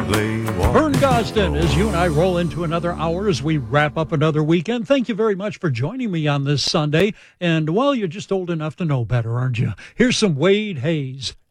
Vern Gosden, as you and I roll into another hour as we wrap up another weekend. Thank you very much for joining me on this Sunday. And, well, you're just old enough to know better, aren't you? Here's some Wade Hayes.